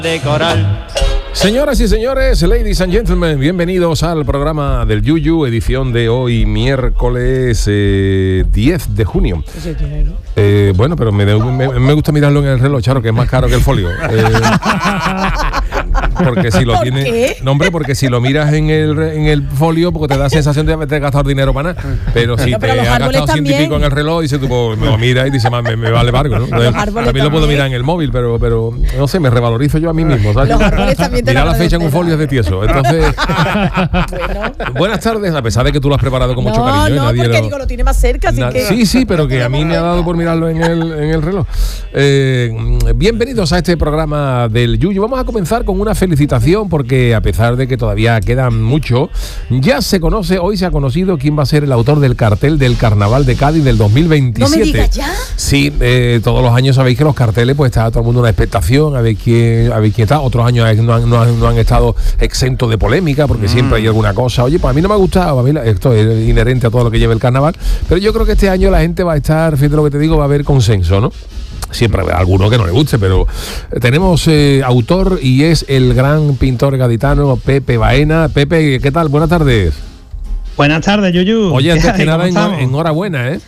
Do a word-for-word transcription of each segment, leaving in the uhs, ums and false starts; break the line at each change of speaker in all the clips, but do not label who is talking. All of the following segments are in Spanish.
de coral.
Señoras y señores, ladies and gentlemen, bienvenidos al programa del Yuyu, edición de hoy, miércoles eh, diez de junio. Eh, bueno, pero me, me, me gusta mirarlo en el reloj, Charo, que es más caro que el folio. Eh, porque si lo
¿Por
tienes,
qué?
no, hombre, porque si lo miras en el en el folio, porque te da sensación de haberte gastado dinero para nada. Pero si
No, pero
te
los
has
árboles
gastado ciento y
también.
pico en el reloj, dices tú, pues, me lo miras y dices, me, me vale barco, ¿no? Entonces,
árboles
también lo puedo
también.
mirar en el móvil, pero pero no sé, me revalorizo yo a mí mismo, ¿sabes?
Los árboles también te
Mirar
lo
la fecha en un
agradecerán.
folio es de tieso. Entonces,
Bueno.
buenas tardes, a pesar de que tú lo has preparado con mucho
No,
cariño. y
no,
nadie
porque
lo-
digo, lo tiene más cerca, así
Na-
que...
Sí, sí, pero que a mí me ha dado por mirarlo en el, en el reloj. Eh, bienvenidos a este programa del Yuyu. Vamos a comenzar con una felicitación porque a pesar de que todavía quedan mucho, ya se conoce, hoy se ha conocido quién va a ser el autor del cartel del Carnaval de Cádiz del dos mil veintisiete.
No me digas ya.
Sí, eh, todos los años sabéis que los carteles, pues está todo el mundo en una expectación a ver quién, a ver quién está. Otros años no han, no han- no han estado exentos de polémica porque siempre hay alguna cosa. Oye, pues a mí no me ha gustado, a mí la- esto es inherente a todo lo que lleva el carnaval, pero yo creo que este año la gente va a estar, fíjate lo que te digo, va a haber consenso, ¿no? Siempre habrá alguno que no le guste, pero tenemos eh, autor y es el gran pintor gaditano Pepe Baena. Pepe, ¿qué tal? Buenas tardes.
Buenas tardes, Yuyu.
Oye, antes
¿Qué
que
hay?
nada,
¿Cómo
en-
estamos?
enhorabuena, ¿eh?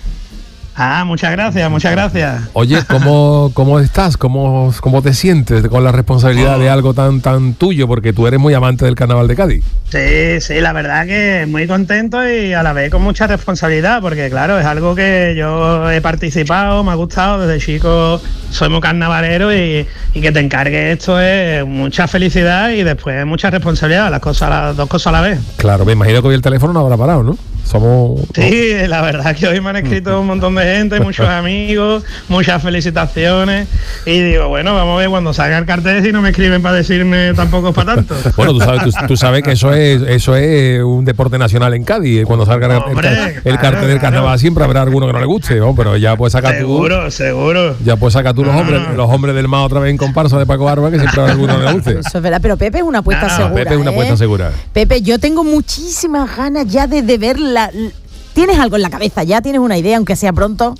Ah, muchas gracias, muchas gracias.
Oye, ¿cómo, cómo estás? ¿Cómo, ¿Cómo te sientes con la responsabilidad de algo tan tan tuyo? Porque tú eres muy amante del Carnaval de Cádiz.
Sí, sí, la verdad que muy contento y a la vez con mucha responsabilidad, porque claro, es algo que yo he participado, me ha gustado, desde chico soy muy carnavalero y, y que te encargue esto es mucha felicidad y después mucha responsabilidad, las cosas, las dos cosas a la vez.
Claro, me imagino que hoy el teléfono no habrá parado, ¿no? Somos...
Sí, la verdad que hoy me han escrito un montón de gente, muchos amigos, muchas felicitaciones y digo, bueno, vamos a ver cuando salga el cartel si no me escriben para decirme tampoco es para tanto.
Bueno, tú sabes, tú, tú sabes que eso es eso es un deporte nacional en Cádiz. Cuando salga el,
Hombre,
el, el
claro,
cartel del
claro.
carnaval siempre habrá alguno que no le guste, ¿no? Pero ya puedes sacar tú,
Seguro, seguro.
ya puedes sacar tú los hombres, los hombres del mar otra vez en comparsa de Paco Barba, que siempre habrá alguno que le guste.
Eso es verdad, pero Pepe es una apuesta
No, no,
segura.
Pepe es una
¿eh?
apuesta segura.
Pepe, yo tengo muchísimas ganas ya de, de ver la... ¿Tienes algo en la cabeza? ¿Ya tienes una idea, aunque sea pronto?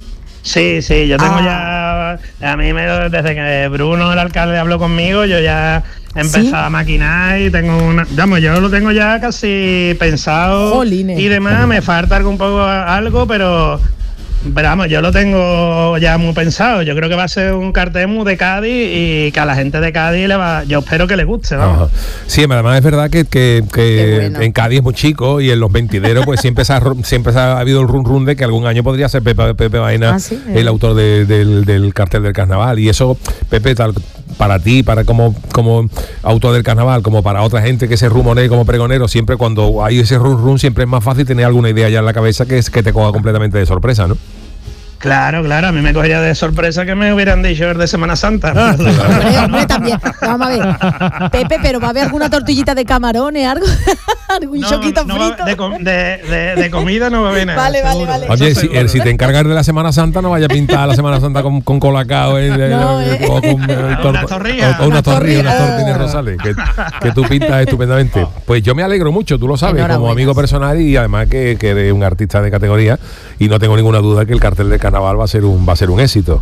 Sí, sí, yo tengo
Ah.
ya, a mí me, desde que Bruno, el alcalde, habló conmigo, yo ya he empezado
¿Sí?
a maquinar y tengo una, vamos, yo lo tengo ya casi pensado
Jolines.
y demás, me falta algo un poco algo, pero, pero vamos, yo lo tengo ya muy pensado, yo creo que va a ser un cartel muy de Cádiz y que a la gente de Cádiz le va, yo espero que le guste, vamos.
Ajá. Sí, además es verdad que, que, que
Qué bueno.
en Cádiz es muy chico y en los veintideros pues siempre se ha, ro- siempre se ha habido el run run de que algún año podría ser Pepe, Pepe Baena
Ah, sí,
el
eh.
autor de- del, del cartel del carnaval. Y eso, Pepe, tal para ti, para como, como autor del carnaval, como para otra gente que se rumonee como pregonero, siempre cuando hay ese run run siempre es más fácil tener alguna idea ya en la cabeza que es que te coja completamente de sorpresa, ¿no?
Claro, claro, a mí me cogería de sorpresa que me hubieran dicho el de Semana Santa.
Hombre, hombre, también. Vamos a ver. Pepe, pero ¿va a haber alguna tortillita de camarones, algo? ¿Algún
No,
choquito
no va-
frito?
de, com- de, de- de comida no va a haber nada.
Vale, vale,
seguro.
vale.
Oye,
Eso
si,
seguro.
eh, si te encargas de la Semana Santa, no vaya a pintar la Semana Santa con, con colacao eh, eh,
No,
eh,
eh.
o con eh,
Una
tor-
torrilla.
o- o una
Una
torrilla, una
torrilla.
tortilla de Rosales, que, que tú pintas estupendamente. Pues yo me alegro mucho, tú lo sabes, como
Enhorabuena.
amigo personal y además que, que eres un artista de categoría y no tengo ninguna duda que el cartel del carnaval va a ser un va a ser un éxito.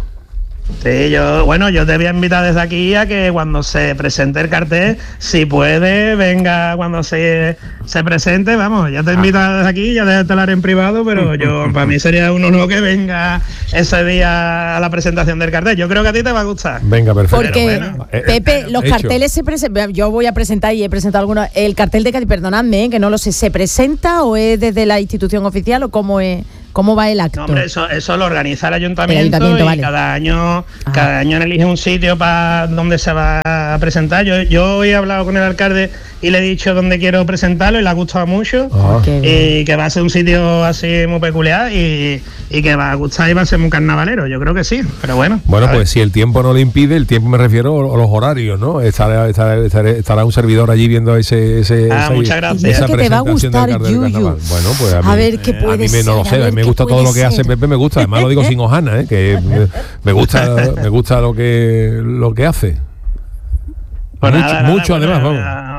Sí, yo, bueno, yo te voy a invitar desde aquí a que cuando se presente el cartel, si puede, venga cuando se, se presente, vamos, ya te he invitado desde aquí, ya déjate hablar en privado, pero yo, para mí sería un honor que venga ese día a la presentación del cartel. Yo creo que a ti te va a gustar.
Venga, perfecto.
Porque,
bueno,
eh,
Pepe,
eh,
los
hecho.
carteles se presentan. Yo voy a presentar y he presentado algunos. El cartel de Cádiz, perdonadme, eh, que no lo sé, ¿se presenta o es desde la institución oficial o cómo es? ¿Cómo va el acto?
No, hombre, eso, eso lo organiza el ayuntamiento,
El ayuntamiento,
y
vale.
cada año
Ah.
cada año elige un sitio para donde se va a presentar. Yo, yo hoy he hablado con el alcalde y le he dicho dónde quiero presentarlo y le ha gustado mucho.
Ah.
Qué bien.
Y que va a ser un sitio así muy peculiar y, y que va a gustar y va a ser muy carnavalero. Yo creo que sí, pero bueno.
Bueno,
a ver.
pues si el tiempo no le impide, el tiempo me refiero a los horarios, ¿no? Estará, estará, estará, estará un servidor allí viendo ese, ese
Ah,
esa,
muchas gracias.
esa
Dice que te va a
presentación del
gustar
cartel del
Yuyu.
carnaval. Bueno, pues a mí,
A ver qué
a
puede
mí me, no lo
ser,
sé,
a
a
ver
mí me
qué
gusta todo
puede
lo que hace
ser.
Pepe, me gusta. Además lo digo sin hojana, ¿eh? Que me, me gusta, me gusta lo que lo que hace.
Pues
mucho,
nada, nada,
mucho
bueno,
además, vamos.
ya-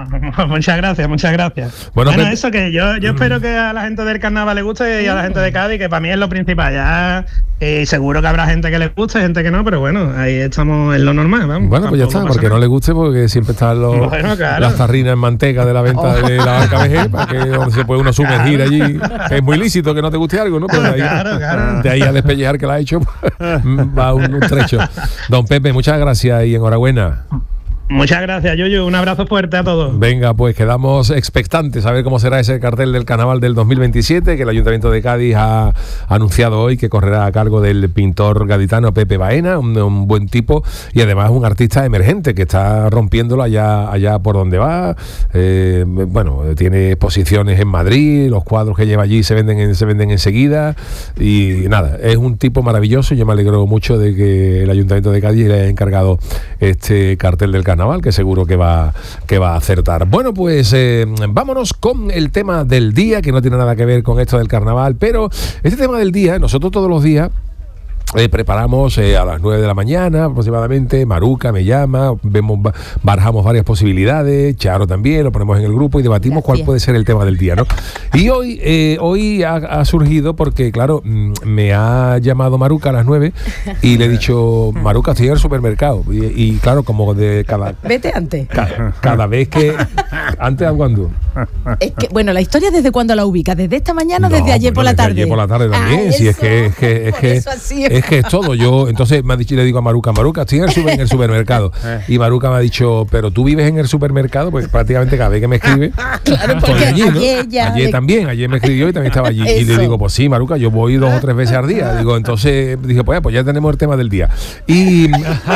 muchas gracias, muchas gracias.
Bueno,
Bueno,
Pepe-
eso que yo, yo espero que a la gente del carnaval le guste y a la gente de Cádiz, que para mí es lo principal. Ya eh, seguro que habrá gente que le guste, gente que no, pero bueno, ahí estamos en lo normal, vamos.
Bueno, pues ya está,
Tampoco pasa
porque no
nada.
le guste, porque siempre están los,
Bueno, claro.
las tarrinas en manteca de la venta de la barca B G, para que donde se puede uno sumergir allí, que es muy lícito que no te guste algo, ¿no? Pues de ahí,
Claro, claro.
de ahí a despellejar que la ha hecho, va un, un trecho. Don Pepe, muchas gracias y enhorabuena.
Muchas gracias, Yuyu. Un abrazo fuerte a todos.
Venga, pues quedamos expectantes a ver cómo será ese cartel del carnaval del dos mil veintisiete, que el Ayuntamiento de Cádiz ha anunciado hoy que correrá a cargo del pintor gaditano Pepe Baena, un, un buen tipo y además un artista emergente que está rompiéndolo allá, allá por donde va. Eh, bueno, tiene exposiciones en Madrid, los cuadros que lleva allí se venden, en, se venden enseguida y nada, es un tipo maravilloso y yo me alegro mucho de que el Ayuntamiento de Cádiz le haya encargado este cartel del carnaval, que seguro que va, que va a acertar. Bueno, pues eh, vámonos con el tema del día, que no tiene nada que ver con esto del carnaval, pero este tema del día, nosotros todos los días Eh, preparamos eh, a las nueve de la mañana aproximadamente, Maruca me llama, vemos, barajamos varias posibilidades, Charo también, lo ponemos en el grupo y debatimos
Gracias.
cuál puede ser el tema del día, ¿no? Y hoy, eh, hoy ha, ha surgido porque, claro, mm, me ha llamado Maruca a las nueve y le he dicho, Maruca, estoy en el supermercado. Y, y claro, como de cada,
Vete antes.
cada, cada vez que... ¿Antes a cuándo?
Es que, bueno, la historia ¿desde cuándo la ubica? ¿Desde esta mañana o
No,
desde ayer
bueno,
por la
desde
tarde?
ayer por la tarde también,
Ah,
si es
eso,
que es que es
por
que,
eso así
es que es todo. Yo entonces me ha dicho, le digo a Maruca, Maruca, estoy en el, super- en el supermercado. Y Maruca me ha dicho, pero tú vives en el supermercado, pues prácticamente cada vez que me escribe,
Claro,
estoy
porque
allí, ¿no?
ayer ya-
Ayer también, ayer me escribió y también estaba allí. Y le
Eso.
digo, pues sí, Maruca, yo voy dos o tres veces al día. Digo, entonces dije, pues ya, pues ya tenemos el tema del día. Y,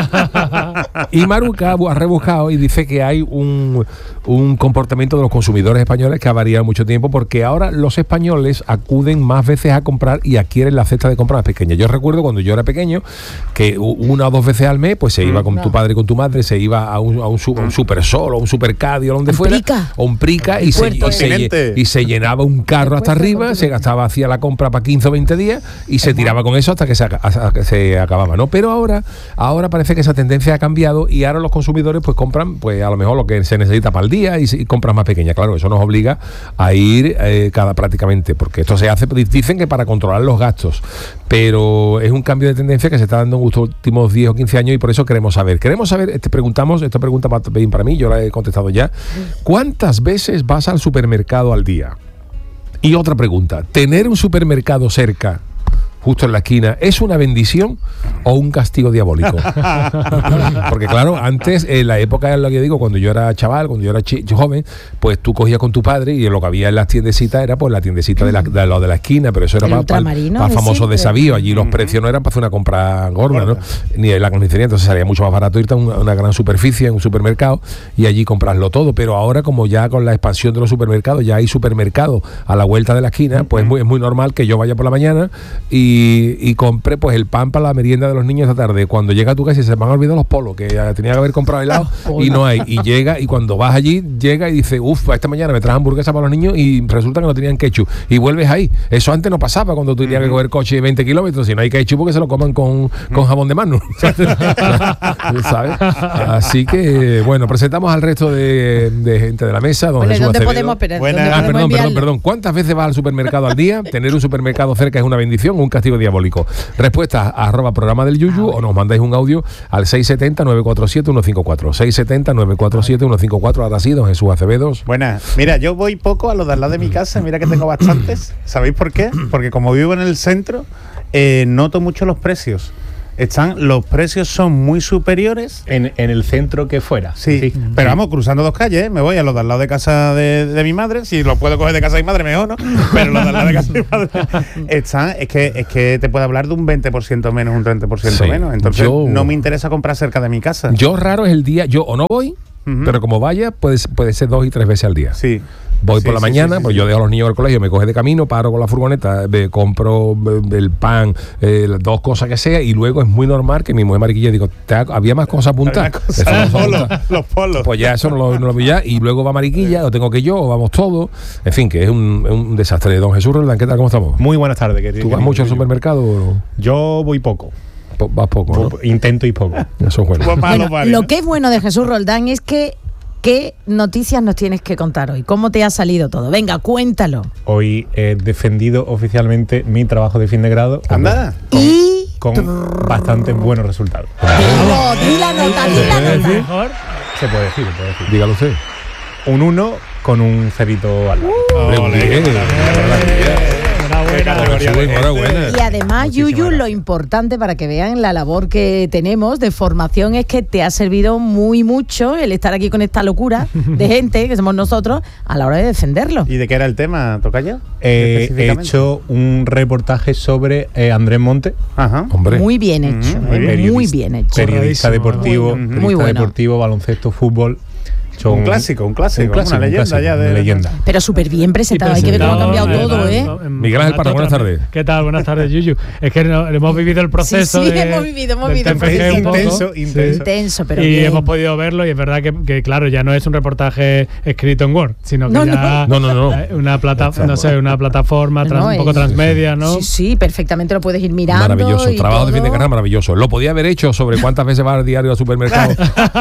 y Maruca ha rebuscado y dice que hay un, un comportamiento de los consumidores españoles que ha variado mucho tiempo, porque ahora los españoles acuden más veces a comprar y adquieren la cesta de compra más pequeña. Yo recuerdo cuando yo era pequeño que una o dos veces al mes pues se iba con
no.
tu padre y con tu madre, se iba a un, a un, su- a un Super Sol o un Super Cádiz o donde
Un
fuera,
Prica.
o un Prica y se,
Puerto,
y, se,
Continente.
y se llenaba un carro hasta
Puerto,
arriba, se gastaba, hacía la compra para quince o veinte días y se tiraba con eso hasta que se, aca- hasta que se acababa, ¿no? Pero ahora, ahora parece que esa tendencia ha cambiado y ahora los consumidores pues compran pues a lo mejor lo que se necesita para el día y, y compras más pequeñas. Claro, eso nos obliga a ir eh, cada prácticamente, porque esto se hace, dicen que para controlar los gastos, pero es un cambio de tendencia que se está dando en los últimos diez o quince años y por eso queremos saber. Queremos saber, te preguntamos, esta pregunta para, para mí, yo la he contestado ya. ¿Cuántas veces vas al supermercado al día? Y otra pregunta, ¿tener un supermercado cerca, justo en la esquina, es una bendición o un castigo diabólico? Porque claro, antes, en la época, lo que yo digo, cuando yo era chaval, cuando yo era chi- joven, pues tú cogías con tu padre y lo que había en las tiendecitas era pues la tiendecita de la, de, lo de la esquina, pero eso era
El
para
ultramarino de
famosos
siempre.
desavíos. Allí los precios no eran para hacer una compra gorda, ¿no? Ni en la carnicería, entonces salía mucho más barato irte a una, una gran superficie, en un supermercado, y allí comprarlo todo. Pero ahora, como ya con la expansión de los supermercados, ya hay supermercados a la vuelta de la esquina, pues es muy, es muy normal que yo vaya por la mañana y, y compre pues el pan para la merienda de los niños esta tarde. Cuando llega a tu casa y se me han olvidado los polos, que ya tenía que haber comprado helado y no hay. Y llega, y cuando vas allí, llega y dice, uff, esta mañana me traje hamburguesa para los niños y resulta que no tenían ketchup. Y vuelves ahí. Eso antes no pasaba cuando tú tenías que coger coche de veinte kilómetros. Si no hay ketchup, porque se lo coman con, con jabón de mano. ¿Sabes? Así que, bueno, presentamos al resto de, de gente de la mesa. Don
Bueno, ¿y
Jesús
¿dónde
Acevedo.
podemos esperar?
Buenas.
¿Dónde
Ah,
podemos
perdón, perdón,
enviarlo?
perdón. ¿Cuántas veces vas al supermercado al día? ¿Tener un supermercado cerca es una bendición o un castigo diabólico? Respuesta a arroba programa del Yuyu o nos mandáis un audio al seis siete cero, nueve cuatro siete, uno cinco cuatro. seis siete cero, nueve cuatro siete, uno cinco cuatro. Ahora sí, don Jesús Acevedo.
Buenas. Mira, yo voy poco a los de al lado de mi casa. Mira que tengo bastantes. ¿Sabéis por qué? Porque como vivo en el centro, eh, noto mucho los precios. Están, los precios son muy superiores.
En, en el centro que fuera.
Sí, pero vamos, cruzando dos calles, ¿eh? Me voy a los de al lado de casa de, de mi madre. Si los puedo coger de casa de mi madre, mejor, ¿no? Pero los de al lado de casa de mi madre están, es que, es que te puede hablar de un veinte por ciento menos, un treinta por ciento
Sí.
menos. Entonces,
Yo-
no me interesa comprar cerca de mi casa.
Yo raro es el día, yo o no voy,
Ujú.
pero como vaya, puede, puede ser dos y tres veces al día.
Sí.
Voy
Sí,
por la
sí,
mañana,
sí, sí,
pues
sí.
yo dejo a los niños al colegio, me coge de camino, paro con la furgoneta, me compro eh, el pan, eh, las dos cosas que sea, y luego es muy normal que mi mujer mariquilla digo, ¿te ha- ¿había más cosas apuntadas?
Una cosa,
Eso no
los
se
polos,
apunta.
los polos.
Pues ya eso no lo, no lo vi ya, y luego va mariquilla, o tengo que yo, o vamos todos, en fin, que es un, es un desastre. Don Jesús Roldán, ¿qué tal? ¿Cómo estamos?
Muy buenas tardes, querido.
¿Tú vas mucho al supermercado o
Yo voy poco.
po- vas poco? ¿no?
Intento ir poco.
Eso es bueno.
Pues para
Bueno,
los bares,
lo
¿no?
que es bueno de Jesús Roldán es que ¿Qué noticias nos tienes que contar hoy? ¿Cómo te ha salido todo? Venga, cuéntalo.
Hoy he defendido oficialmente mi trabajo de fin de grado.
Anda.
Con,
Y...
con bastante buenos resultados.
Dilo, di la nota, di la nota.
Mejor se puede decir, se puede decir.
Dígalo usted.
Un uno con un cerito al lado.
Hombre, bien. Enhorabuena.
Y además,
Muchísimas
Yuyu,
gracias.
lo importante para que vean la labor que tenemos de formación es que te ha servido muy mucho el estar aquí con esta locura de gente, que somos nosotros, a la hora de defenderlo.
¿Y de qué era el tema, Tocayo?
Eh, he
Específicamente.
hecho un reportaje sobre eh, Andrés Monte,
Ajá.
Hombre.
Muy bien hecho,
muy
¿eh?
bien.
muy bien hecho.
periodista deportivo,
Muy bueno.
periodista
Muy bueno.
deportivo, baloncesto, fútbol. He hecho
Un clásico, un clásico,
un clásico,
una
un
leyenda
clásico,
ya de-
una leyenda.
Pero súper bien presentado, hay que ver cómo ha cambiado todo, ¿eh?
Miguel Ángel Parra, buenas tardes.
¿Qué tal? Buenas tardes, Yuyu. Es que no- hemos vivido el proceso
Sí, sí,
de,
hemos vivido, hemos
del
vivido el
T F G un poco.
Intenso, intenso.
Intenso, pero
y
bien.
hemos podido verlo y es verdad que, que, claro, ya no es un reportaje escrito en Word, sino que
No,
ya
no. No, no, no.
eh, una plata, no sé, una plataforma
No,
trans-
no,
un poco
es-
transmedia, ¿no?
Sí, sí, perfectamente lo puedes ir mirando.
Maravilloso,
y
trabajo de
todo.
fin de carrera maravilloso. Lo podía haber hecho sobre cuántas veces va al diario al supermercado.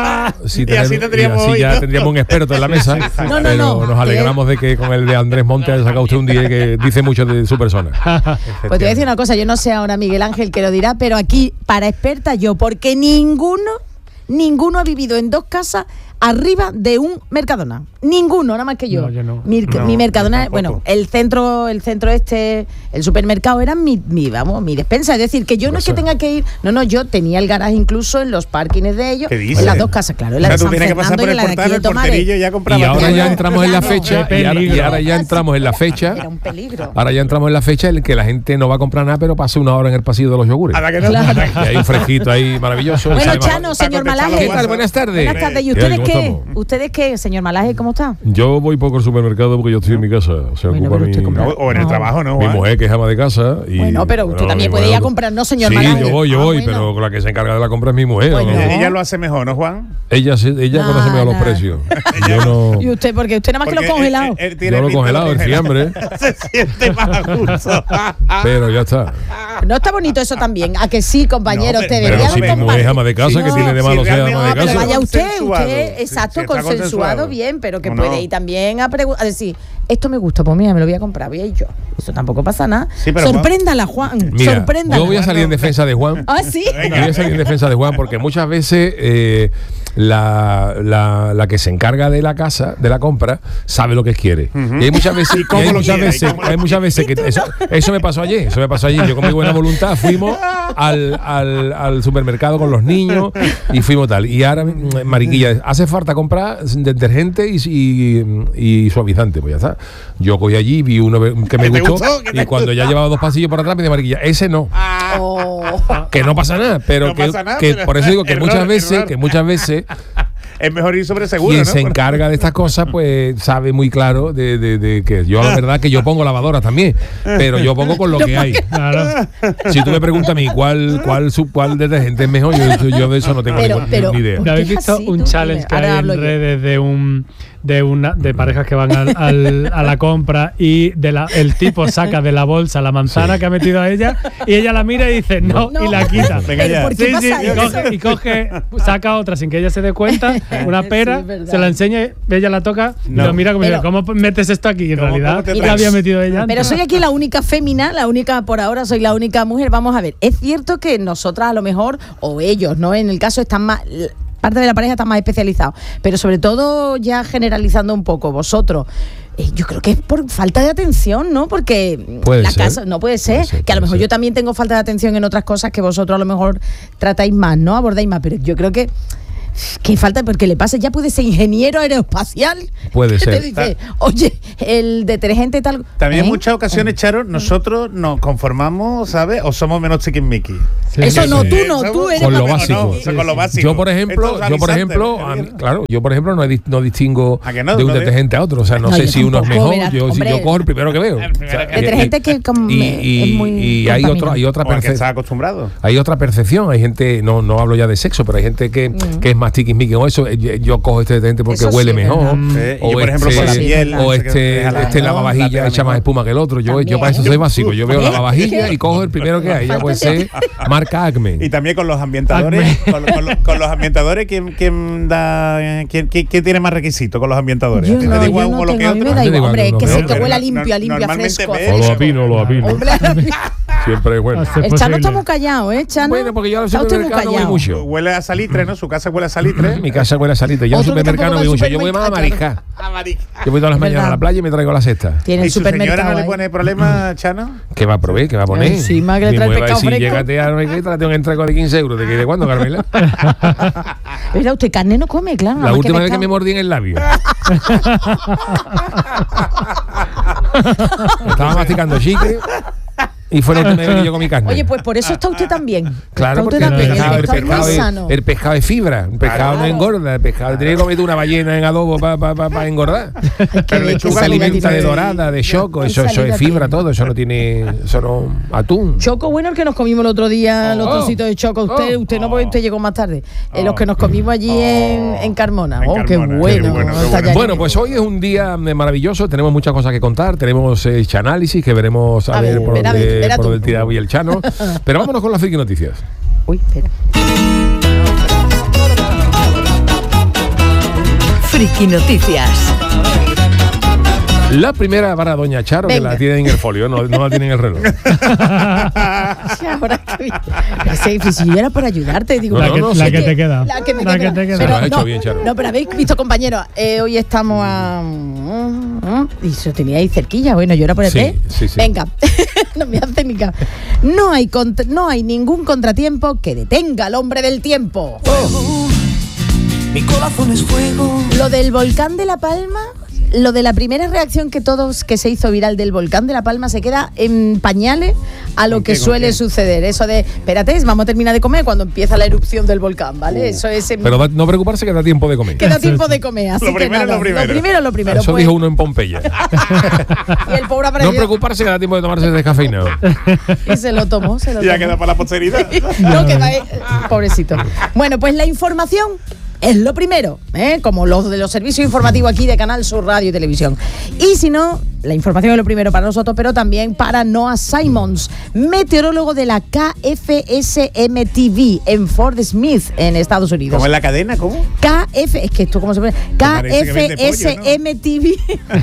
Si
Y así tendríamos
y así
hoy,
ya
¿no?
tendríamos un experto en la mesa.
No, no,
pero
no.
nos alegramos de que con el de Andrés Monte haya sacado usted un día que dice mucho de su persona.
Pues te voy a decir una cosa, yo no sé ahora Miguel Ángel que lo dirá, pero aquí, para experta yo, porque ninguno, ninguno ha vivido en dos casas arriba de un Mercadona. Ninguno, nada más que yo.
No, yo no.
Mi,
No,
mi Mercadona,
yo tampoco.
bueno, el centro, el centro este, el supermercado era mi, mi, vamos, mi despensa. Es decir, que yo no es que tenga que ir, no, no, yo tenía el garaje incluso en los parkings de ellos,
¿Qué dices?
en las dos casas, claro, en la
O sea,
de
tú
San
tienes que pasar
Fernando
por
y
el
en la de aquí
portal,
de
el
Tomares.
porterillo y ya
Y
comprabas.
ahora
todo.
ya entramos en la
Ya no,
fecha,
qué
y ahora, y
peligro.
ahora ya entramos en la fecha.
Era un peligro.
Ahora ya entramos en la fecha en que la gente no va a comprar nada, pero pase una hora en el pasillo de los yogures.
¿A la que no?
Claro.
Y hay un fresquito ahí maravilloso.
Bueno,
Sale más-
Chano, señor
Para contestar
Malaje.
los
¿Qué tal? Buenas tardes.
Buenas tardes. ¿Y
¿Qué
ustedes
hay?
qué?
¿Cómo estamos?
¿Ustedes qué, señor Malaje? ¿Cómo está?
Yo voy poco al supermercado porque yo estoy en mi casa. Se
Bueno,
ocupa
pero
mi,
usted compra-
No, o en el
No.
trabajo, ¿no?
mi
Juan?
mujer, que es ama de casa. Y,
Bueno, pero usted también
mi
puede
mujer-
ir a comprar, ¿no, señor
Sí,
Malaje?
yo voy, yo
Ah,
voy,
bueno.
pero la que se encarga de la compra es mi mujer.
Pues
¿no?
no.
Ella lo hace mejor, ¿no, Juan?
Ella, sí- ella
Nah,
conoce mejor los
nah.
precios. Yo no.
¿Y usted? Porque usted nada más que
Porque
lo congelado.
él- él tiene
Yo lo
pinta
congelado,
de
el fiambre,
Se siente más a gusto.
pero ya está.
No está bonito eso también. ¿A que sí, compañero?
No,
te
pero
Pero
debería
si
de
mi mujer
compartir.
es ama de casa,
Sí,
que
no,
tiene de
si
malo ser
realmente-
ama de
Ah,
Pero
casa.
vaya usted,
Consensuado.
usted,
Sí,
exacto,
sí, está
consensuado
consensuado.
bien, pero que
¿Cómo
puede
no?
ir también a, pregu- a decir, esto me gusta, pues mira, me lo voy a comprar, voy a ir yo. Eso tampoco pasa nada.
Sí, pero
Sorpréndala, Juan.
Mira,
sorpréndala.
yo voy a salir en defensa de Juan.
Ah, sí.
Voy a salir en defensa de Juan porque muchas veces eh, la, la, la que se encarga de la casa, de la compra, sabe lo que quiere. Y hay muchas veces,
Y cómo
y hay
lo
muchas
quiere, y
veces,
cómo lo
hay muchas veces que eso, eso me pasó ayer, eso me pasó ayer. Yo con mi buena voluntad fuimos al, al, al supermercado con los niños y fuimos tal. Y ahora, mm, mariquilla, hace falta comprar detergente y, y, y suavizante, pues ya está. Yo cogí allí, vi uno que me
¿Que te
gustó,
gustó? ¿Que te
y cuando ya llevaba dos pasillos por atrás me dije, mariquilla, ese no.
Oh.
Que no pasa nada, pero
No
que,
pasa nada,
que
pero-
por eso digo que
error,
muchas veces,
error.
que muchas veces
Es mejor ir sobre seguro,
quien
¿no?
se encarga de estas cosas, pues sabe muy claro de, de, de que yo la verdad que yo pongo lavadoras también, pero yo pongo con lo que hay.
Claro.
Si tú me preguntas a mí cuál cuál su cuál detergente es mejor, yo, yo de eso no tengo
Pero-
ningún-
pero-
ni idea.
¿por
¿No habéis
qué es
visto
así,
un
tú?
challenge que
Ahora
hay
hablo
en
yo.
redes de un de una de parejas que van al, al- a la compra y de la, el tipo saca de la bolsa la manzana que ha metido a ella y ella la mira y dice no,
No.
y la quita?
Venga
¿Pero
ya.
por qué
Sí, sí,
pasa
y
eso?
coge, y coge, saca otra sin que ella se dé cuenta, una
Sí,
pera,
es verdad.
se la enseña, ella la toca y
No.
lo mira como
Pero-
diciendo, ¿cómo metes esto aquí? En
¿Cómo-
realidad
cómo te
la
traes?
había metido ella
Pero
antes.
soy aquí la única fémina, la única, por ahora soy la única mujer. Vamos a ver, es cierto que nosotras a lo mejor, o ellos, ¿no? En el caso están más, parte de la pareja está más especializado, pero sobre todo ya generalizando un poco, vosotros, eh, yo creo que es por falta de atención, ¿no? Porque
Puede
la
ser.
casa, no puede ser,
Puede ser,
que a lo
puede
mejor
ser.
yo también tengo falta de atención en otras cosas que vosotros a lo mejor tratáis más, ¿no? Abordáis más, pero yo creo que que falta, porque le pasa, ya puede ser ingeniero aeroespacial.
Puede
que
ser.
Te dice, oye, el detergente tal.
También en
¿eh?
muchas ocasiones, Charo, nosotros nos conformamos, ¿sabes? O somos menos chiquismiquis.
Eso
sí,
no,
sí.
tú no, tú eres
Con lo
más-
básico.
No, o sea, con lo básico.
Yo por ejemplo,
Estos
yo por
alisantes,
ejemplo,
¿no?
a mí- claro, yo por ejemplo no, he dis- no distingo
¿A que no?
de un
¿No
detergente a otro, o sea, no,
No,
sé
yo
si uno es
tampoco,
mejor,
verás,
yo si
hombre.
yo cojo el primero que veo.
El primero que-
Detergente que com-
y, y-
es muy
y hay otro hay otra
O al que está
percepción.
acostumbrado.
Hay otra percepción, hay gente, no, no hablo ya de sexo, pero hay gente que,
Mm.
que es más más tiquismiqui o eso, yo, yo cojo este detergente porque
Eso
huele
sí,
mejor.
Sí,
O
yo, por ejemplo,
este,
con la piel,
o
no sé qué,
este,
deja la-
este
la
lavavajilla
pega
echa más
mejor.
espuma que el otro. Yo, yo
También.
para eso soy básico. Yo veo
¿Eh?
lavavajilla y cojo el primero que hay. Ya puede ser marca Acme.
Y también con los ambientadores, con, con los- con los ambientadores, ¿quién, quién da, quién, quién- quién tiene más requisitos con los ambientadores?
Yo
¿A ti te
no,
da
yo
igual
no
uno
tengo,
que
a mí me
otro?
da
Yo
igual,
digo,
hombre,
no,
que,
no,
se,
no,
que
no,
huela
no,
limpio, a limpio, a
normalmente
fresco.
ve-
a
O lo
fresco.
apino, lo apino.
Hombre,
Siempre es bueno.
A ser
el Chano
posible.
está muy callado, ¿eh, Chano?
Bueno, porque yo al
Está usted muy
supermercado no voy
callado.
mucho.
Huele a salitre, ¿no? Su casa huele a salitre.
Mi casa huele a salita. Yo al
Otro que
supermercado no
tampoco
voy
va al
mucho. Yo voy más a
supermercado.
mariscar. Yo voy todas las
Es
mañanas a
verdad.
la playa y me traigo la cesta.
Tiene
¿Y
el
su señora
supermercado
no le
ahí.
pone problema, Chano?
¿Qué va a proveer? ¿Qué va a poner?
Encima que le
Mi
trae
mujer va a
pescado
decir,
fresco.
llégate a Requeta, tengo que entrego de quince euros. ¿De qué? ¿De cuándo, Carmela?
Mira, usted carne no come, claro. nada
La
más
última vez que
pescado.
me mordí en el labio. Estaba masticando chicle y fue la última vez que yo comí carne.
Oye, pues por eso está usted también.
Claro,
Está
porque
usted
el
también.
pescado, el,
está
pescado
muy
es,
sano.
el pescado es fibra. El pescado no
Claro.
engorda. El pescado tiene que comer una ballena en adobo para pa, pa, pa engordar.
Ay, qué
Pero
bien,
lechuga
qué
Se alimenta
salida
de
tiene.
dorada, de choco.
Qué
Eso, eso
salida
es fibra
tiene.
todo. Eso no tiene. Eso no. Atún.
Choco bueno el que nos comimos el otro día, los
Oh.
trocitos de choco. Usted,
Oh.
usted no, porque usted llegó más tarde. Eh, los
Oh.
que nos comimos allí en, en Carmona.
En
Oh, qué
Carmona,
bueno.
qué bueno, qué
Está
bueno.
ya-
Bueno, pues hoy es un día eh, maravilloso. Tenemos muchas cosas que contar. Tenemos eh, análisis que veremos a,
A
ver,
ver,
por
verá,
dónde,
verá
por
tú.
dónde tira hoy el Chano. Pero vámonos con las friki noticias.
Uy, espera.
Friki Noticias.
La primera para Doña Charo, que
Venga.
la tiene en el folio, no, no la tiene en el reloj.
Sí, ahora que vi- Pero sí, pues, si yo era por ayudarte, digo.
No,
La
no,
que,
no,
la
sí
que te queda.
La que me
La
queda.
que te queda.
Pero
Lo has hecho
no,
bien, Charo.
No, pero habéis visto, compañeros, eh, hoy estamos a. Y se tenía ahí cerquilla. Bueno, yo era por el
Sí,
té.
sí, sí.
Venga, no me hace ni caso. No hay, contra- no hay ningún contratiempo que detenga al hombre del tiempo.
Mi corazón es fuego.
Lo del volcán de La Palma. Lo de la primera reacción que todos que se hizo viral del volcán de La Palma se queda en pañales a lo
¿Con
que
qué, con
suele
qué?
suceder. Eso de, espérate, vamos a terminar de comer cuando empieza la erupción del volcán, ¿vale? Eso es en-
Pero da- no preocuparse que da tiempo de comer.
que da tiempo de comer. Así
Lo
que
primero es
nada,
lo primero.
Lo primero, lo primero.
Eso
pues.
dijo uno en Pompeya.
Y el pobre
No
apareció
preocuparse que da tiempo de tomarse descafeinado.
y se lo tomó, se lo
Ya
tomó.
queda para la posteridad.
No, que va, eh, pobrecito. Bueno, pues la información es lo primero, ¿eh? Como los de los servicios informativos aquí de Canal Sur Radio y Televisión. Y si no, la información es lo primero para nosotros, pero también para Noah Simons, meteorólogo de la K F S M T V en Fort Smith, en Estados Unidos.
¿Cómo es la cadena? ¿Cómo?
K F, es que esto cómo se pone, K
parece que
F
vende
S
pollo,
M T V.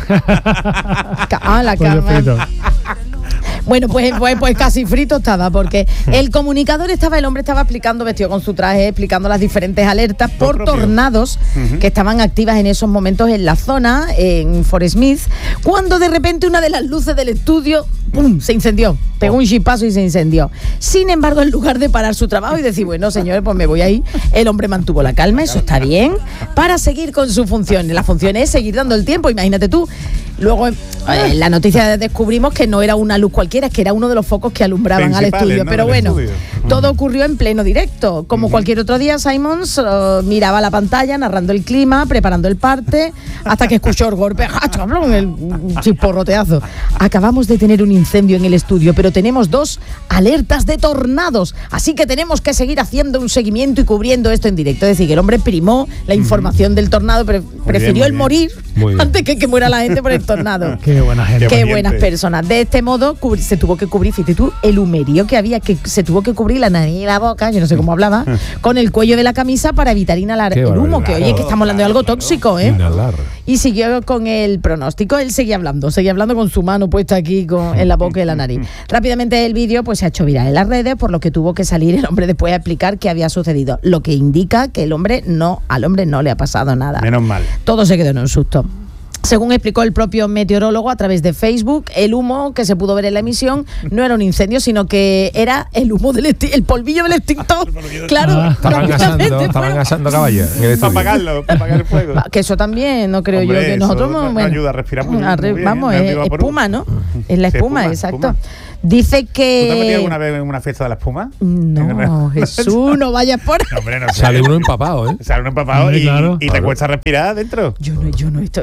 Ca- ah, la
Pollo
cama.
frito.
Bueno, pues, pues, pues casi frito estaba, porque el comunicador estaba, el hombre estaba explicando, vestido con su traje, explicando las diferentes alertas por
propio.
tornados que estaban activas en esos momentos en la zona, en Fort Smith, cuando de repente una de las luces del estudio, ¡pum!, se incendió. Pegó un chispazo y se incendió. Sin embargo, en lugar de parar su trabajo y decir, bueno, señores, pues me voy ahí, el hombre mantuvo la calma, eso está bien, para seguir con su función. La función es seguir dando el tiempo, imagínate tú. Luego, eh, en la noticia descubrimos que no era una luz cualquiera, es que era uno de los focos que alumbraban al
Principales,
estudio.
¿no?
Pero
del
bueno,
estudio.
todo ocurrió en pleno directo. Como cualquier otro día, Simons eh, miraba la pantalla, narrando el clima, preparando el parte, hasta que escuchó el golpe, ¡ah, chablón! El chisporroteazo. Acabamos de tener un incendio en el estudio, pero tenemos dos alertas de tornados, así que tenemos que seguir haciendo un seguimiento y cubriendo esto en directo. Es decir, que el hombre primó la información del tornado, pero prefirió
muy
el
bien.
morir
Muy bien.
antes que que muera la gente por el tornado.
Qué buena gente.
Qué
valiente.
buenas personas. De este modo cubri- se tuvo que cubrir, fíjate tú, el humerío que había, que se tuvo que cubrir la nariz y la boca, yo no sé cómo hablaba, con el cuello de la camisa para evitar inhalar
Qué
el humo, que
barbaridad.
oye, que estamos hablando de algo tóxico, ¿eh?
Inhalar.
Y siguió con el pronóstico, él seguía hablando, seguía hablando con su mano puesta aquí con, en la boca y la nariz. Rápidamente el vídeo pues se ha hecho viral en las redes, por lo que tuvo que salir el hombre después a explicar qué había sucedido, lo que indica que el hombre no, al hombre no le ha pasado nada.
Menos mal.
Todo se quedó en un susto. Según explicó el propio meteorólogo a través de Facebook, el humo que se pudo ver en la emisión no era un incendio, sino que era el humo del exti- el polvillo del extintor. Claro,
Ah.
Estaban
prácticamente
asando, estaban
fueron-
asando caballas en el
Para
estudio.
apagarlo, para apagar el fuego.
que eso también, no creo
Hombre,
yo, que
eso
nosotros
nos
bueno,
ayuda a respirar muy
a re-
bien,
vamos,
de
es
antivaporú.
espuma, ¿no? Es la
Sí,
espuma,
espuma,
exacto.
espuma.
Dice
¿Tú te has metido
que
alguna vez en una fiesta de la espuma?
no, Jesús, no vayas por
No, hombre, no sé.
Sale uno empapado, ¿eh?
Sale uno empapado
Hombre,
y,
claro.
y te
Claro.
cuesta respirar adentro.
Yo no, yo no estoy, yo, yo-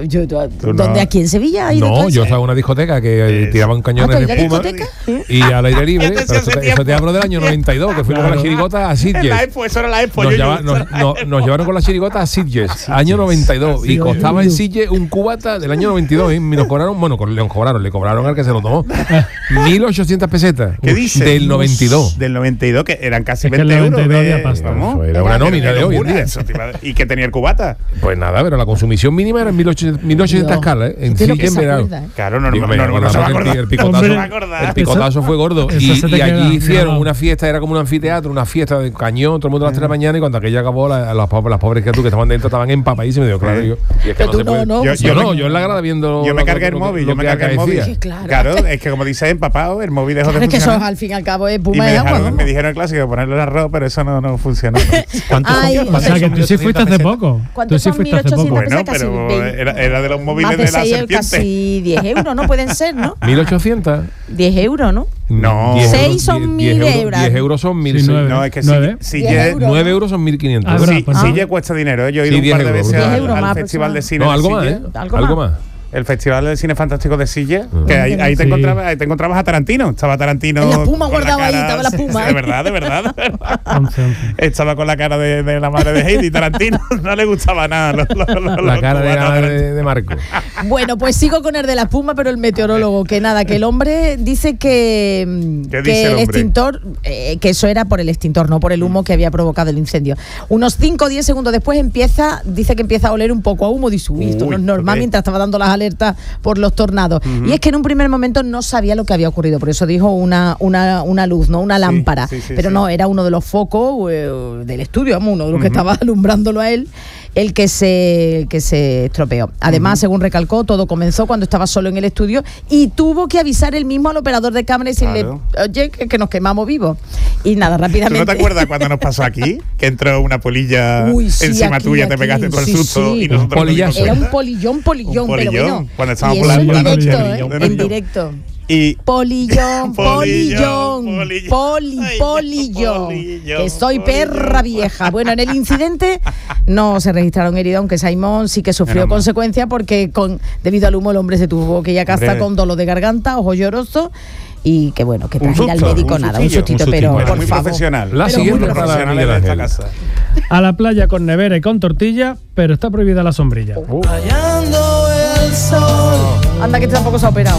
Tú
¿Dónde?
no.
¿Aquí en Sevilla? ¿Hay de todo
No,
eso?
yo estaba en una discoteca que eh, tiraban cañones
Ah,
de
¿tú ibas a
espuma
discoteca?
y al aire libre.
Ya te
Pero
hace
eso, te-
tiempo.
eso te hablo del año noventa y dos, que fuimos con la chirigota a
En
Sitges.
la Expo, eso era la Expo.
Nos,
yo-
lleva-
yo-
nos-
eso era la
nos-
Expo.
nos llevaron con la chirigota a Sitges, año noventa y dos, y costaba en Sitges un cubata del año noventa y dos. Y nos cobraron, bueno, co- le cobraron, le cobraron al que se lo tomó mil ochocientas pesetas.
¿Qué dices?
Del noventa y dos.
Del noventa y dos, que eran casi
Es que el
veinte euros.
noventa y dos
de-
había pasta.
vamos.
Eso era una nómina
Qué
de hoy en
locura
día.
eso, te iba a- ¿Y que tenía el cubata?
Pues nada, pero la consumición mínima era en mil ochocientas
Dios.
calas, ¿eh? En
Usted lo que
Sitges en
se
verano.
acuerda, ¿eh?
Claro, no,
Digo,
no,
me
no, no, no se va a
acordaba que el
acordar.
picotazo,
No se
Hombre,
va a acordar.
el picotazo fue gordo.
eso
Y,
se te
y allí
queda
hicieron
grabado.
una fiesta, era como un anfiteatro, una fiesta de cañón, todo el mundo a las tres de la mañana, y cuando aquella acabó, la- las, pobres- las pobres criaturas que estaban dentro estaban empapadísimas. Y digo, claro, yo, y es que
Pero
no
tú
se
no,
puede.
no.
Yo,
Yo-
yo
yo
no,
me-
yo en la grada viendo.
Yo me
lo-
cargué el
lo- lo-
móvil,
lo
yo me
que
cargué el móvil.
acaecía.
Sí, claro.
Claro, es que como dices, empapado, el móvil dejó de
Claro, es que eso
funcionar.
al fin y al cabo es
Y
puma
me,
de agua.
dejaron,
vamos.
me dijeron el clásico ponerle el arroz, pero eso no, no funcionó.
¿Cuánto
Ay,
son?
O sea que tú sí fuiste hace poco.
¿Cuántos
Tú sí
son
fuiste hace poco.
mil ochocientas
Bueno,
casi
pero
veinte.
era, era de los móviles
Más de
de la
seis,
serpiente.
casi diez euros, ¿no? Pueden ser, ¿no?
mil ochocientas.
diez euros, ¿no?
No.
diez
Seis
euros,
son
diez-
mil
diez
euros.
diez euros son mil
Sí,
seis-
nueve.
No, es que
¿Nueve?
si, si
diez
ye-
euros.
nueve euros son mil quinientos.
Ah, verdad,
Sí,
pues
sí,
no.
ya cuesta dinero. ¿eh? Yo he
Sí,
ido un
diez
par de
euros,
veces
diez
al,
euros
al
más
Festival de
aproximadamente.
Cine
No,
de
algo más,
Sitges.
¿eh?
Algo
Algo
más.
más.
El Festival de Cine Fantástico de Sitges,
Ah.
que ahí, ahí te,
Sí.
encontrabas, ahí te encontrabas a Tarantino. Estaba Tarantino.
En la puma
con
guardado ahí,
cara-
estaba la
sí,
puma,
sí,
¿eh?
de verdad, de verdad. de verdad.
once, once.
Estaba con la cara de, de la madre de Heidi. Tarantino no le gustaba nada. Los, los- los-
La
los
cara de,
cubanos
la-
Tarantino.
de, de Marco.
Bueno, pues sigo con el de la espuma, pero el meteorólogo, que nada, que el hombre dice que,
¿Qué
que
dice el
el
hombre?
extintor, eh, que eso era por el extintor, no por el humo que había provocado el incendio. Unos cinco o diez segundos después empieza, dice que empieza a oler un poco a humo, dice, uy, esto no
Uy,
es normal,
ok.
mientras estaba dando las alertas por los tornados. Y es que en un primer momento no sabía lo que había ocurrido, por eso dijo una, una, una luz, no una lámpara,
sí, sí,
pero
sí.
no, era uno de los focos eh, del estudio, vamos, uno de los que estaba alumbrándolo a él, el que se, que se estropeó. Además, según recalcó, todo comenzó cuando estaba solo en el estudio y tuvo que avisar él mismo al operador de cámara y decirle,
Claro.
oye, que, que nos quemamos vivos. Y nada,
¿Tú
rápidamente.
no te acuerdas cuando nos pasó aquí? Que entró una polilla
Uy, sí,
encima
aquí,
tuya, te
aquí,
pegaste todo el
sí,
susto
sí.
y nosotros
Un polillazo.
Era un polillón, polillón,
Un
pero
polillón,
bueno.
cuando estábamos
y eso en
por la-
directo,
polillón,
¿eh?
polillón.
En directo.
Y
Polillón, polillón,
Polillón, polillón.
poli,
Ay,
polillón,
polillón,
que soy
polillón.
perra vieja. Bueno, en el incidente no se registraron heridos, aunque Simon sí que sufrió
Menos mal.
consecuencias porque con debido al humo el hombre se tuvo que ir a casa
Hombre.
con dolor de garganta, ojo lloroso y que bueno, que
un
tras ir al
susto,
médico
un
nada, un
sustillo,
sustito,
un
pero
Bueno,
por
muy
favor.
profesional.
La
Pero
siguiente
muy
para
profesionales
Miguel
de esta
Ángel.
casa.
A la playa con nevera y con tortilla, pero está prohibida la sombrilla.
Rayando el sol,
Anda que tampoco se ha operado.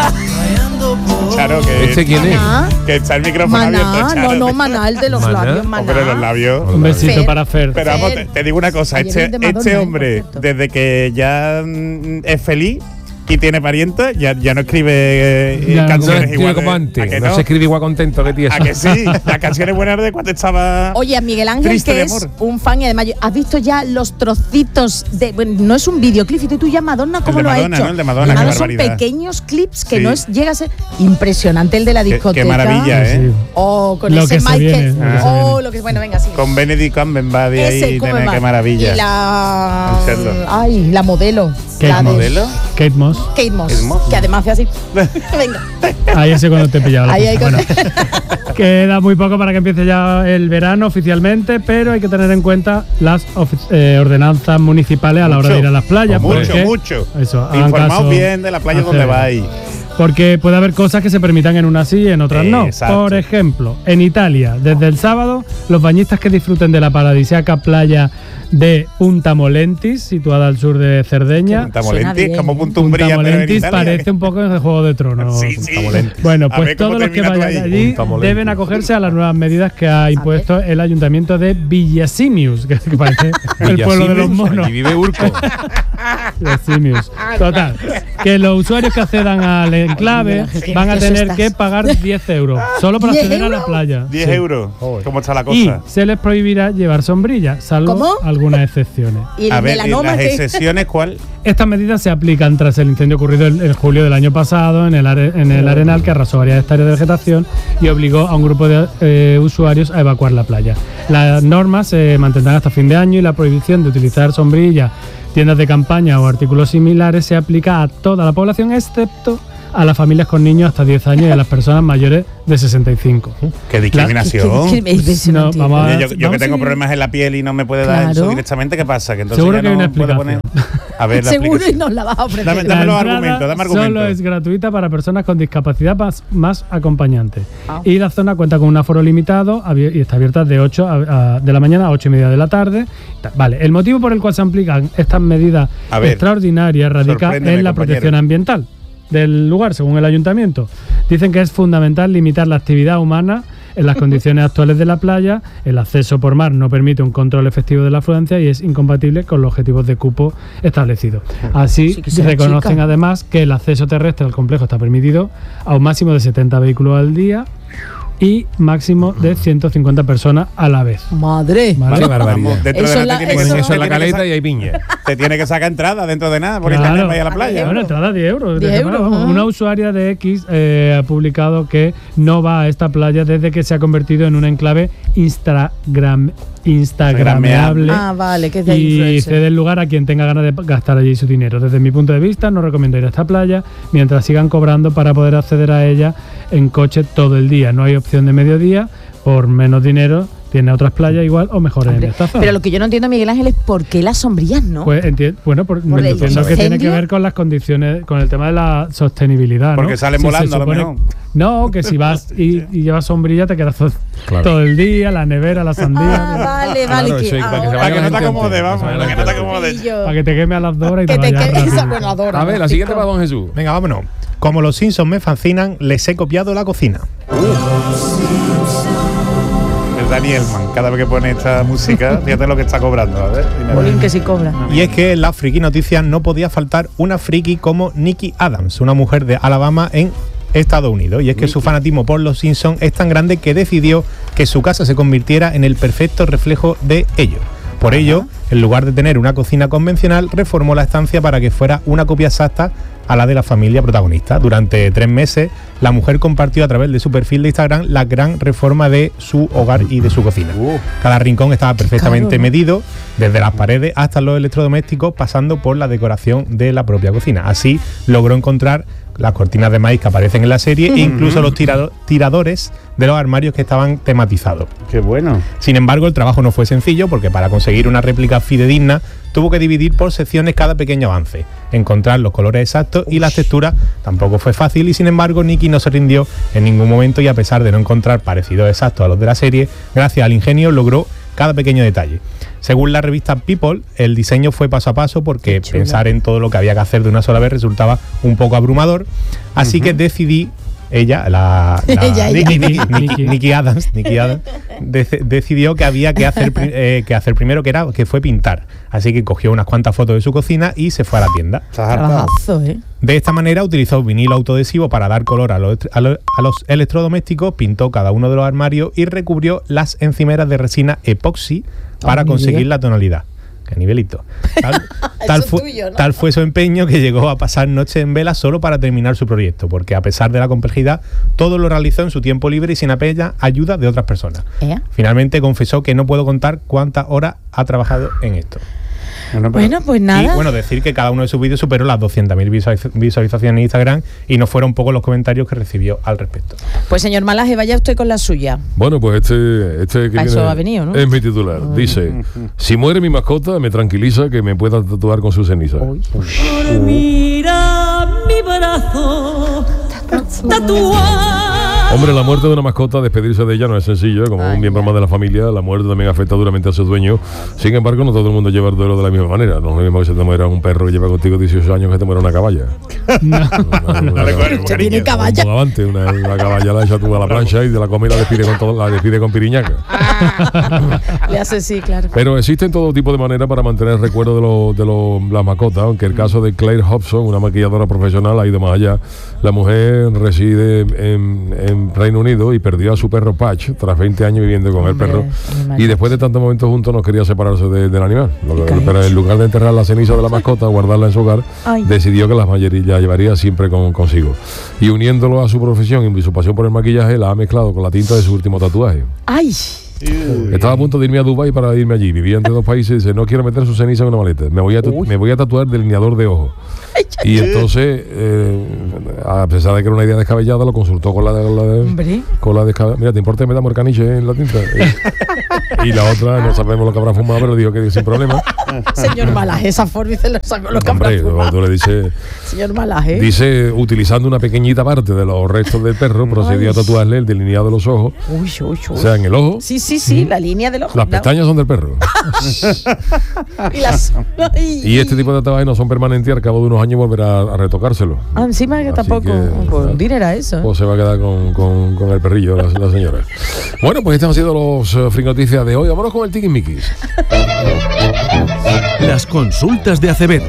rayando por
Charo, que,
¿Este quién es?
Maná,
que está el micrófono abierto.
Maná,
Charo.
no, no, Maná, el de los
Maná.
labios, Maná.
Hombre, los labios.
Un besito
Fer.
para Fer.
Pero vamos, te,
Fer.
te digo una cosa,
Ayer
este,
vi el de Madonna,
este
¿eh? Por
hombre,
cierto.
desde que ya mm, es feliz y tiene parientes, ya, ya no escribe eh,
Ya no
No
canciones
escribe
igual.
como
de-
antes.
¿A que
No
no?
se escribe igual contento que tieso.
¿A que sí? Las canciones buenas de cuando estaba...
Oye, a Miguel Ángel,
Triste
que
de
es
amor.
un fan y además, yo- ¿has visto ya los trocitos de. Bueno, no es un videoclip, fíjate tú ya Madonna, ¿cómo
de
lo
Madonna,
ha hecho?
¿no? El de Madonna, qué
son
barbaridad.
pequeños clips que
Sí.
no es, llega a ser impresionante el de la
Qué,
discoteca.
qué maravilla, ¿eh?
Sí.
O con
Lo
ese
que se
Michael.
viene, lo que se
oh,
viene.
lo que bueno, venga, sí.
Con Benedict Cumberbatch
Ese,
ahí,
¿cómo
nene,
va?
qué maravilla.
Y la.
El cerdo.
Ay, la modelo.
¿Qué
la de
modelo?
Kate Moss.
Kate Moss,
Kate Moss.
que además hace así. Venga.
Ahí ese cuando te he pillado. la
Ahí hay
cosa.
con-
Bueno, queda muy poco para que empiece ya el verano oficialmente, pero hay que tener en cuenta las ofi- eh, ordenanzas municipales a la hora
Mucho.
de ir a las playas.
Mucho,
porque-
mucho.
Eso, hagan
Informaos
caso
bien de la playa
hacer-
donde vais.
Porque puede haber cosas que se permitan en unas sí y en otras no.
Exacto.
Por ejemplo, en Italia, desde el sábado, los bañistas que disfruten de la paradisíaca playa de Punta Molentis, situada al sur de Cerdeña.
Punta
Suena
Molentis,
bien,
como
¿eh?
Punta
Punta
Umbría, pero en
Molentis
Italia.
parece un poco de Juego de Tronos.
Sí, sí.
Bueno,
A
pues
ver cómo
todos los que
termina tú
vayan
ahí.
allí
Punta Molentis.
deben acogerse a las nuevas medidas que ha impuesto el ayuntamiento de Villasimius, que que parece el pueblo de los monos.
Allí vive Urco.
Villasimius. Total, que los usuarios que accedan al enclave
Qué
van a
gracioso
tener
estás.
que pagar diez euros solo para
¿diez
acceder a la
euros?
playa.
diez
Sí.
euros. ¿Cómo está la
Y
cosa?
se les prohibirá llevar sombrilla, salvo
¿Cómo?
algunas excepciones.
Y el
A ver, ¿y
melanoma
las
que.
excepciones cuál?
Estas medidas se aplican tras el incendio ocurrido en, en julio del año pasado en el, are- en el Arenal, que arrasó varias hectáreas de vegetación y obligó a un grupo de eh, usuarios a evacuar la playa. Las normas se mantendrán hasta fin de año y la prohibición de utilizar sombrillas, tiendas de campaña o artículos similares se aplica a toda la población, excepto a las familias con niños hasta diez años y a las personas mayores de sesenta y cinco.
Qué discriminación.
¿Qué- qué- qué-
No,
qué-
vamos a-
Oye, yo yo que
vamos a
tengo
seguir.
problemas en la piel y no me puede dar
Claro.
eso directamente, ¿qué pasa? Que entonces
Seguro
ya
que hay
no
una
puedo poner.
explicación.
A ver, la
Seguro y
explicación.
nos la vas a ofrecer.
Dame-
La
dame los
entrada
argumentos, dame argumentos.
Solo es gratuita para personas con discapacidad más, más acompañante.
Ah.
Y la zona cuenta con un aforo limitado abier- y está abierta de ocho a- a- de la mañana a ocho y media de la tarde. Ta- Vale, el motivo por el cual se aplican estas medidas
A ver,
extraordinarias radica
sorpréndeme,
en la
compañero.
protección ambiental del lugar, según el ayuntamiento. Dicen que es fundamental limitar la actividad humana en las condiciones actuales de la playa. El acceso por mar no permite un control efectivo de la afluencia y es incompatible con los objetivos de cupo establecidos. Así,
Sí que será
reconocen
chica.
además que el acceso terrestre al complejo está permitido a un máximo de setenta vehículos al día y máximo de ciento cincuenta personas a la vez.
Madre.
¿Vale?
Qué barbaridad.
Vamos, dentro
Eso
de
es
nada
la-
te tiene que-
eso-
Ponen eso en la
te tiene que
caleta
sa-
y hay piña.
Te tiene que sacar entrada dentro de nada por
Claro.
internet para ir a la
Ah,
playa.
Bueno, entrada diez euros.
diez
Desde-
euros,
vamos,
ajá.
una usuaria de X eh, ha publicado que no va a esta playa desde que se ha convertido en un enclave Instagram, instagrameable.
Ah, vale, que es de
Y
influencer.
cede el lugar a quien tenga ganas de gastar allí su dinero. Desde mi punto de vista, no recomiendo ir a esta playa mientras sigan cobrando para poder acceder a ella en coche todo el día. No hay opción de mediodía, por menos dinero tiene otras playas igual o mejores
Hombre,
en esta zona.
pero lo que yo no entiendo, Miguel Ángel, es por qué las sombrillas, ¿no?
Pues enti- bueno, por,
Por el
entiendo que tiene que
incendio.
ver con las condiciones, con el tema de la sostenibilidad, ¿no?
Porque salen
Si se
volando, a lo
supone-
mejor.
No, que si vas y, y llevas sombrilla te quedas to-
Claro.
todo el día, la nevera, la sandía,
Ah, vale, vale.
Claro,
que
sí, para que se
ahora-
Para que
vaya
no
la
te
gente
acomode,
antes,
vamos,
para que
para que no te
vaya la
acomode.
Pillo.
para que te queme a las dos horas y
Que
te
te
vayas
quede esa
rápido.
buena adora.
A ver, la siguiente para don Jesús.
Venga, vámonos. Como los Simpsons me fascinan, les he copiado la cocina.
El Danielman, cada vez que pone esta música, fíjate lo que está cobrando. A ver, dime.
Bolín que sí cobra.
Y es que en las friki noticias no podía faltar una friki como Nikki Adams, una mujer de Alabama en Estados Unidos. Y es que su fanatismo por los Simpsons es tan grande que decidió que su casa se convirtiera en el perfecto reflejo de ello. Por ello, en lugar de tener una cocina convencional, reformó la estancia para que fuera una copia exacta a la de la familia protagonista. Durante tres meses, la mujer compartió a través de su perfil de Instagram la gran reforma de su hogar y de su cocina. Cada rincón estaba perfectamente
caro, ¿no?
medido, desde las paredes hasta los electrodomésticos, pasando por la decoración de la propia cocina. Así logró encontrar las cortinas de maíz que aparecen en la serie e incluso los tirado- tiradores de los armarios que estaban tematizados.
Qué bueno.
Sin embargo, el trabajo no fue sencillo porque para conseguir una réplica fidedigna tuvo que dividir por secciones cada pequeño avance, encontrar los colores exactos y las texturas tampoco fue fácil y sin embargo Nikki no se rindió en ningún momento y a pesar de no encontrar parecidos exactos a los de la serie, gracias al ingenio logró cada pequeño detalle. Según la revista People, el diseño fue paso a paso porque
Qué chulo.
pensar en todo lo que había que hacer de una sola vez resultaba un poco abrumador, así que decidí ella, la, la-
Ella, ella.
Nikki, Nikki, Nikki- Nikki Adams, Nikki Adams dec- decidió que había que hacer, pri- eh, que hacer primero que era que fue pintar. Así que cogió unas cuantas fotos de su cocina y se fue a la tienda.
Estás hartado.
Trabajazo, ¿eh?
De esta manera utilizó vinilo autoadhesivo para dar color a los, a los- a los electrodomésticos, pintó cada uno de los armarios y recubrió las encimeras de resina epoxi para
Ah,
conseguir
Miguel.
la tonalidad. Qué nivelito. Tal, tal
Eso
fue,
tuyo, ¿no?
tal fue su empeño que llegó a pasar noches en vela solo para terminar su proyecto, porque a pesar de la complejidad, todo lo realizó en su tiempo libre y sin apenas ayuda de otras personas.
¿Eh?
Finalmente confesó que no puedo contar cuántas horas ha trabajado en esto.
Bueno, pero-
Bueno, pues nada.
Y bueno, decir que cada uno de sus vídeos superó las doscientas mil visualiz- visualizaciones en Instagram y no fueron pocos los comentarios que recibió al respecto.
Pues señor Malaje, vaya usted con la suya.
Bueno, pues este, este que
A eso
viene
ha venido, ¿no?
es mi titular. Dice, si muere mi mascota, me tranquiliza que me pueda tatuar con su ceniza.
Mira mi brazo tatuado.
Hombre, la muerte de una mascota, despedirse de ella no es sencillo, como
Ay,
un miembro
ya.
más de la familia, la muerte también afecta duramente a su dueño. Sin embargo, no todo el mundo lleva el duelo de la misma manera. No es lo mismo que se te muera un perro que lleva contigo dieciocho años que te muera una caballa.
No.
Una, una-
Dale,
una-
coño,
Usted tiene
un
caballa.
bogavante, una, una caballa la echa tú a la plancha y te la come y la despide con, todo, la despide con piriñaca.
Le hace sí, claro.
Pero existen todo tipo de maneras para mantener el recuerdo de, lo- de lo- las mascotas, aunque el caso de Claire Hobson, una maquilladora profesional, ha ido más allá. La mujer reside en, en Reino Unido y perdió a su perro Patch tras veinte años viviendo con
Hombre,
el perro.
animal.
Y después de tantos momentos juntos no quería separarse de- del animal. Lo que-
Qué
pero en lugar de enterrar la ceniza de la mascota, guardarla en su hogar,
Ay.
decidió que las mayoría la llevaría siempre con, consigo. Y uniéndolo a su profesión y su pasión por el maquillaje, la ha mezclado con la tinta de su último tatuaje.
Ay,
Estaba a punto de irme a Dubái para irme allí. Vivía entre dos países y dice, no quiero meter su ceniza en una maleta. Me voy a, tu- me voy a tatuar delineador de ojos. Y entonces, eh, a pesar de que era una idea descabellada, lo consultó con la de... Con la, de,
hombre.
con la descabellada. Mira, ¿te importa que me damos el caniche en la tinta? Y, y la otra, no sabemos lo que habrá fumado, pero dijo que sin problema.
Señor Malaje, esa forma se lo sacó los
Hombre,
camaradas.
tú le dices,
Señor Malaje.
dice, utilizando una pequeñita parte de los restos del perro, procedió a tatuarle el delineado de los ojos.
Uy, uy, uy.
O sea, en el ojo.
Sí, sí, sí, la línea del ojo.
Las pestañas son del perro.
Y, las...
Y este tipo de tatuajes no son permanentes y al cabo de unos años volverá a retocárselo.
Ah, encima que
Así
tampoco.
que,
Pues
¿no?
dinero era eso. ¿eh?
Pues se va a quedar con, con, con el perrillo la, la señora. Bueno, pues estas han sido los uh, Friki Noticias de hoy. Vámonos con el tiquismiquis.
Las consultas de Acevedo.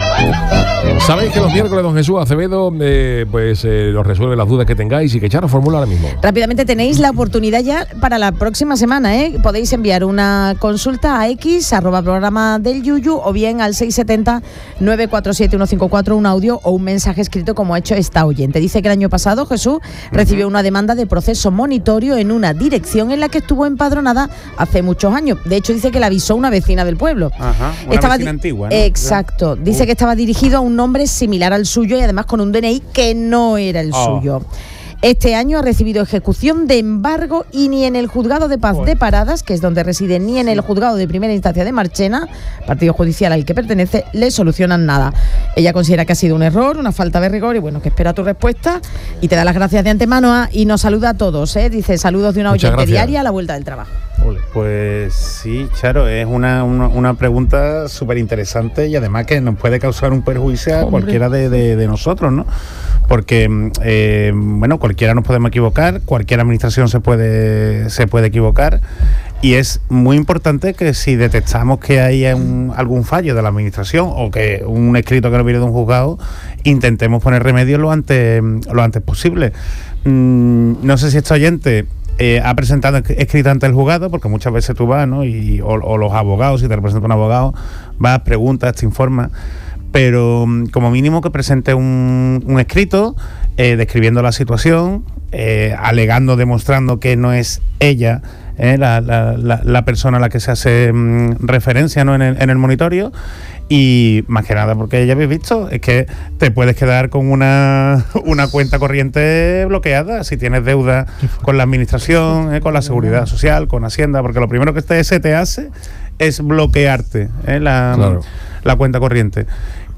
Sabéis que los miércoles don Jesús Acevedo eh, pues eh, os resuelve las dudas que tengáis y que Charo formula ahora mismo.
Rápidamente tenéis la oportunidad ya para la próxima semana, ¿eh? Podéis enviar una consulta a X, arroba programa del Yuyu, o bien al seis siete cero, nueve cuatro siete, uno cinco cuatro, un audio o un mensaje escrito como ha hecho esta oyente. Dice que el año pasado Jesús recibió una demanda de proceso monitorio en una dirección en la que estuvo empadronada hace muchos años. De hecho, dice que la avisó una vecina del pueblo.
Ajá, una
Estaba
vecina
di-
antigua, ¿no?
Exacto. Dice
Uh.
que estaba dirigido a un nombre similar al suyo y además con un D N I que no era el
Oh.
suyo. Este año ha recibido ejecución de embargo y ni en el juzgado de paz de Paradas, que es donde reside, ni en el juzgado de primera instancia de Marchena, partido judicial al que pertenece, le solucionan nada. Ella considera que ha sido un error, una falta de rigor y bueno, que espera tu respuesta y te da las gracias de antemano a, y nos saluda a todos, ¿eh? Dice saludos de una
Muchas
oyente
gracias.
diaria a la vuelta del trabajo.
Pues sí, Charo, es una, una, una pregunta súper interesante y además que nos puede causar un perjuicio a
Hombre.
cualquiera de, de- de nosotros, ¿no? Porque, eh, bueno, cualquiera nos podemos equivocar, cualquier administración se puede, se puede equivocar y es muy importante que si detectamos que hay un- algún fallo de la administración o que un escrito que no viene de un juzgado, intentemos poner remedio lo antes, lo antes posible. Mm, no sé si este oyente... Eh, ha presentado escrito ante el juzgado, porque muchas veces tú vas, ¿no? Y, o, o los abogados, si te representa un abogado, vas, preguntas, te informas, pero mm, como mínimo que presente un, un escrito eh, describiendo la situación, eh, alegando, demostrando que no es ella eh, la, la, la, la persona a la que se hace mm, referencia, ¿no? en, el, en el monitorio. Y más que nada porque ya habéis visto, es que te puedes quedar con una, una cuenta corriente bloqueada si tienes deuda con la administración, eh, con la seguridad social, con Hacienda, porque lo primero que te, se te hace es bloquearte eh, la,
Claro.
la cuenta corriente.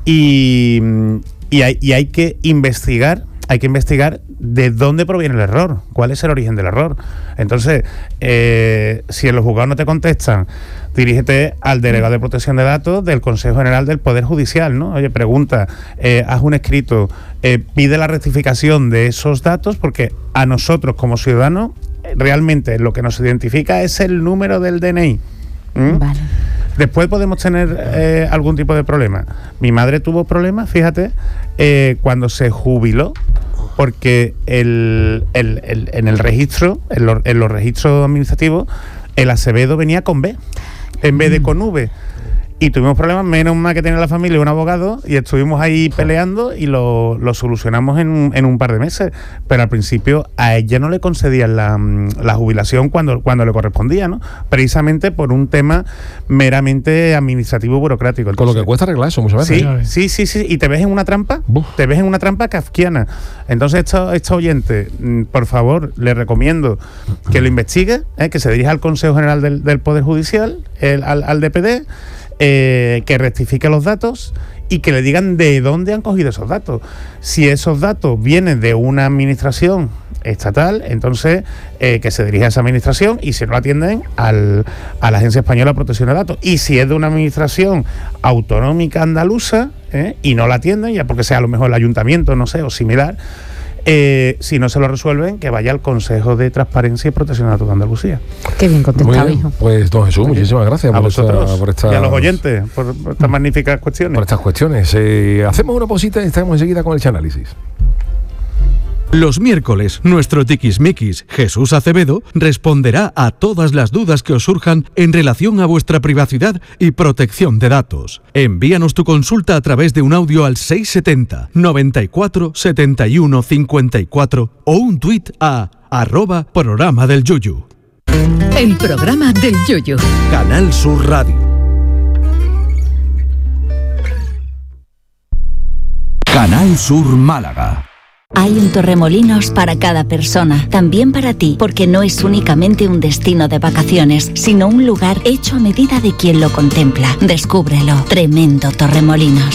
Y, y, hay, y hay que investigar, hay que investigar de dónde proviene el error, cuál es el origen del error. Entonces, eh, si en los juzgados no te contestan, dirígete al delegado de protección de datos del Consejo General del Poder Judicial, ¿no? Oye, pregunta, eh, haz un escrito, eh, pide la rectificación de esos datos, porque a nosotros como ciudadanos eh, realmente lo que nos identifica es el número del D N I. ¿Mm?
Vale.
Después podemos tener eh, algún tipo de problema. Mi madre tuvo problemas, fíjate, eh, cuando se jubiló, porque el, el, el, en el registro, en, lo, en los registros administrativos, el Acevedo venía con B, en vez de con V. Y tuvimos problemas, menos mal que tenía la familia un abogado, y estuvimos ahí peleando y lo, lo solucionamos en, en un par de meses. Pero al principio a ella no le concedían la, la jubilación cuando, cuando le correspondía, ¿no? Precisamente por un tema meramente administrativo burocrático.
Con lo que
Entonces,
cuesta arreglar eso muchas veces.
Sí, sí, sí, sí, y te ves en una trampa,
Buf.
te ves en una trampa kafkiana. Entonces, esto, este oyente, mm, por favor, le recomiendo que lo investigue, eh, que se dirija al Consejo General del, del Poder Judicial, el- al, al D P D, eh, que rectifique los datos y que le digan de dónde han cogido esos datos. Si esos datos vienen de una administración estatal, entonces eh, que se dirija a esa administración, y si no la atienden, al, a la Agencia Española de Protección de Datos. Y si es de una administración autonómica andaluza eh, y no la atienden, ya porque sea a lo mejor el ayuntamiento, no sé, o similar, eh, si no se lo resuelven, que vaya al Consejo de Transparencia y Protección de Datos de Andalucía.
Qué bien
Muy
contestado,
bien.
hijo.
Pues don Jesús, muchísimas gracias
A
por, esta,
vosotros
por, esta-
y a los oyentes por, por estas magníficas cuestiones.
por estas cuestiones. Eh, hacemos una pausita y estamos enseguida con el análisis.
Los miércoles, nuestro tiquismiquis, Jesús Acevedo, responderá a todas las dudas que os surjan en relación a vuestra privacidad y protección de datos. Envíanos tu consulta a través de un audio al seis siete cero, noventa y cuatro, setenta y uno, cincuenta y cuatro o un tuit a arroba programa del Yuyu.
El programa del Yuyu.
Canal Sur Radio. Canal Sur Málaga.
Hay un Torremolinos para cada persona, también para ti, porque no es únicamente un destino de vacaciones, sino un lugar hecho a medida de quien lo contempla. Descúbrelo. Tremendo Torremolinos.